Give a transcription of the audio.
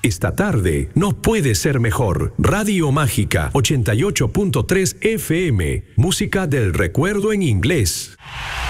Esta tarde no puede ser mejor. Radio Mágica 88.3 FM. Música del recuerdo en inglés.